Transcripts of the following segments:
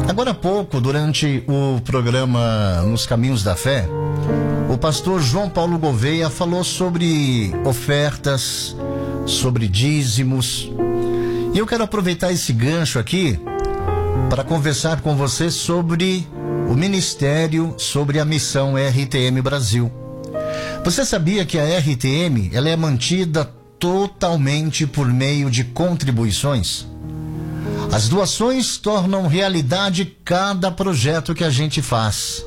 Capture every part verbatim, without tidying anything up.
Agora há pouco, durante o programa Nos Caminhos da Fé, o pastor João Paulo Gouveia falou sobre ofertas, sobre dízimos. E eu quero aproveitar esse gancho aqui para conversar com você sobre o ministério, sobre a missão R T M Brasil. Você sabia que a R T M ela é mantida totalmente por meio de contribuições? As doações tornam realidade cada projeto que a gente faz.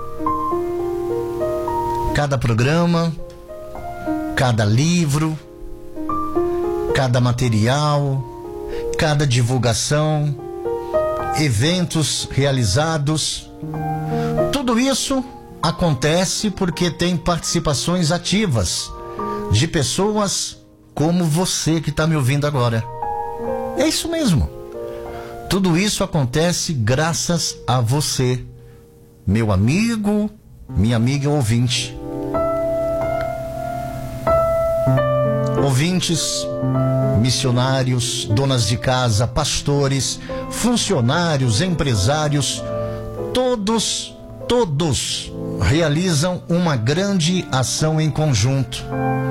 Cada programa, cada livro, cada material, cada divulgação, eventos realizados. Tudo isso acontece porque tem participações ativas de pessoas como você que está me ouvindo agora. É isso mesmo. Tudo isso acontece graças a você, meu amigo, minha amiga ouvinte. Ouvintes, missionários, donas de casa, pastores, funcionários, empresários, todos, todos realizam uma grande ação em conjunto.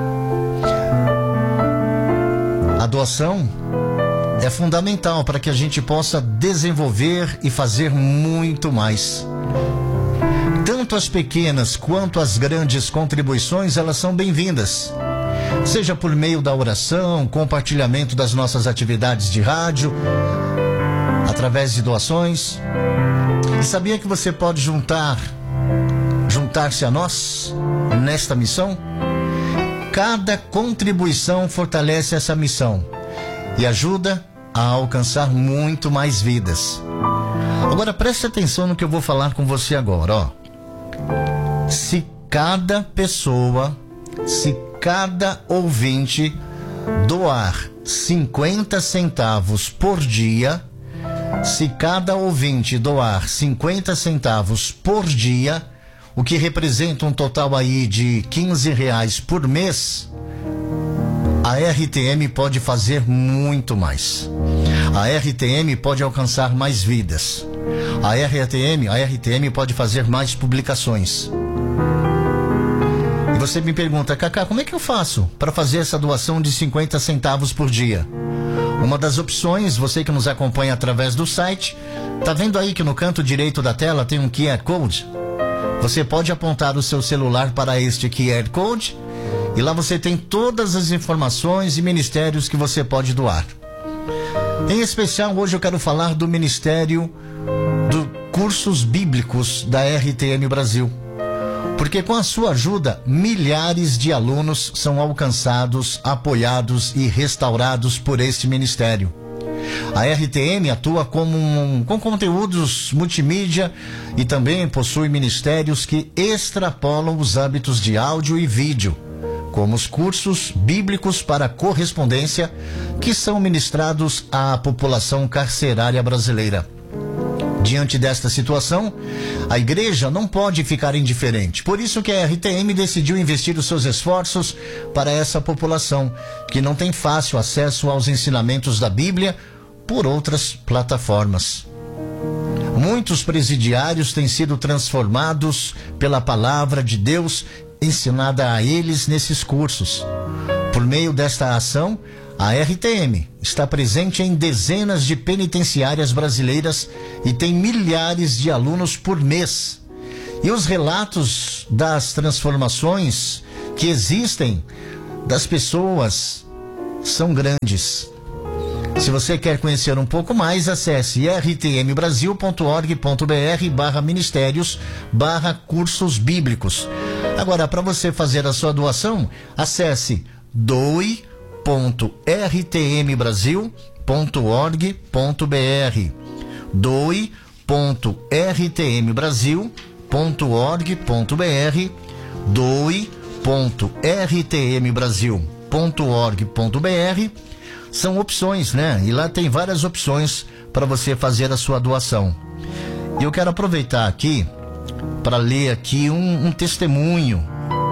A doação é fundamental para que a gente possa desenvolver e fazer muito mais. Tanto as pequenas quanto as grandes contribuições, elas são bem-vindas. Seja por meio da oração, compartilhamento das nossas atividades de rádio, através de doações. E sabia que você pode juntar, juntar-se a nós nesta missão? Cada contribuição fortalece essa missão e ajuda a alcançar muito mais vidas. Agora preste atenção no que eu vou falar com você agora, ó. Se cada pessoa, se cada ouvinte doar cinquenta centavos por dia, se cada ouvinte doar cinquenta centavos por dia, o que representa um total aí de quinze reais por mês, a R T M pode fazer muito mais. A R T M pode alcançar mais vidas. A R T M, a R T M pode fazer mais publicações. E você me pergunta, Cacá, como é que eu faço para fazer essa doação de cinquenta centavos por dia? Uma das opções, você que nos acompanha através do site, tá vendo aí que no canto direito da tela tem um Q R Code? Você pode apontar o seu celular para este Q R Code e lá você tem todas as informações e ministérios que você pode doar. Em especial, hoje eu quero falar do Ministério dos Cursos Bíblicos da R T M Brasil. Porque com a sua ajuda, milhares de alunos são alcançados, apoiados e restaurados por este ministério. A R T M atua como um, com conteúdos multimídia e também possui ministérios que extrapolam os hábitos de áudio e vídeo, como os cursos bíblicos para correspondência que são ministrados à população carcerária brasileira. Diante desta situação, a igreja não pode ficar indiferente. Por isso que a R T M decidiu investir os seus esforços para essa população, que não tem fácil acesso aos ensinamentos da Bíblia por outras plataformas. Muitos presidiários têm sido transformados pela palavra de Deus ensinada a eles nesses cursos. Por meio desta ação, a R T M está presente em dezenas de penitenciárias brasileiras e tem milhares de alunos por mês. E os relatos das transformações que existem das pessoas são grandes. Se você quer conhecer um pouco mais, acesse r t m brasil ponto org ponto b r barra ministérios barra cursos bíblicos. Agora, para você fazer a sua doação, acesse doe ponto r t m brasil ponto org ponto b r doe ponto r t m brasil ponto org ponto b r doe ponto r t m brasil ponto org ponto b r. São opções, né? E lá tem várias opções para você fazer a sua doação. E eu quero aproveitar aqui para ler aqui um, um testemunho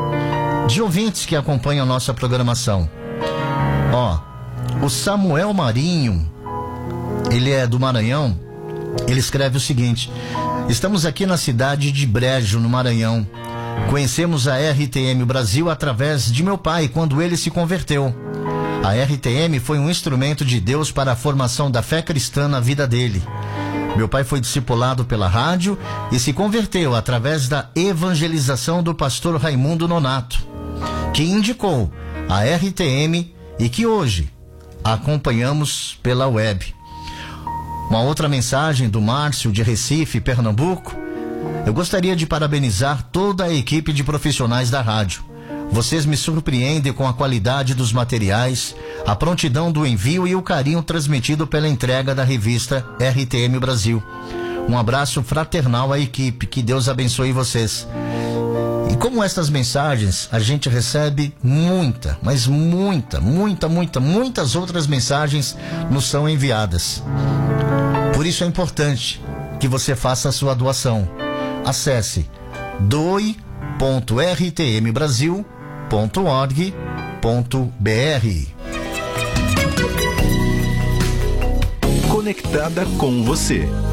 de ouvintes que acompanham a nossa programação. Ó, o Samuel Marinho, ele é do Maranhão, Ele escreve o seguinte: estamos aqui na cidade de Brejo, no Maranhão. Conhecemos a R T M Brasil através de meu pai, quando ele se converteu. A R T M foi um instrumento de Deus para a formação da fé cristã na vida dele. Meu pai foi discipulado pela rádio e se converteu através da evangelização do pastor Raimundo Nonato, que indicou a R T M e que hoje acompanhamos pela web. Uma outra mensagem do Márcio de Recife, Pernambuco: eu gostaria de parabenizar toda a equipe de profissionais da rádio. Vocês me surpreendem com a qualidade dos materiais, a prontidão do envio e o carinho transmitido pela entrega da revista R T M Brasil. Um abraço fraternal à equipe, que Deus abençoe vocês. E como essas mensagens, a gente recebe muita, mas muita, muita, muita, muitas outras mensagens nos são enviadas. Por isso é importante que você faça a sua doação. Acesse doe ponto r t m brasil ponto org ponto b r. Conectada com você.